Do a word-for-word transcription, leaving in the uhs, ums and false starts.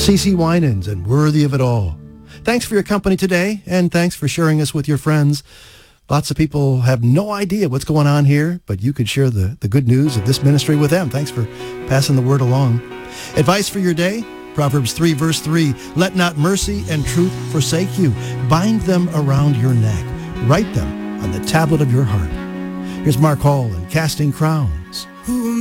C C Winans and Worthy of It All. Thanks for your company today, and thanks for sharing us with your friends. Lots of people have no idea what's going on here, but you could share the, the good news of this ministry with them. Thanks for passing the word along. Advice for your day, Proverbs three, verse three, let not mercy and truth forsake you. Bind them around your neck. Write them on the tablet of your heart. Here's Mark Hall and Casting Crowns.